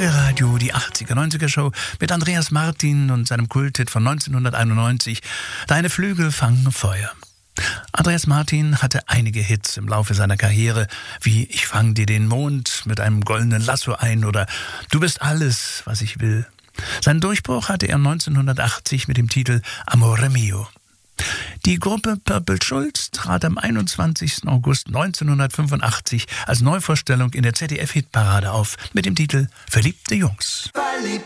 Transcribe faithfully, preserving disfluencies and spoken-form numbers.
Schlagerradio, die achtziger-neunziger-Show mit Andreas Martin und seinem Kulthit von neunzehnhunderteinundneunzig, Deine Flügel fangen Feuer. Andreas Martin hatte einige Hits im Laufe seiner Karriere, wie Ich fang dir den Mond mit einem goldenen Lasso ein oder Du bist alles, was ich will. Seinen Durchbruch hatte er neunzehnhundertachtzig mit dem Titel Amore Mio. Die Gruppe Purple Schulz trat am einundzwanzigsten August neunzehnhundertfünfundachtzig als Neuvorstellung in der Z D F-Hitparade auf mit dem Titel Verliebte Jungs.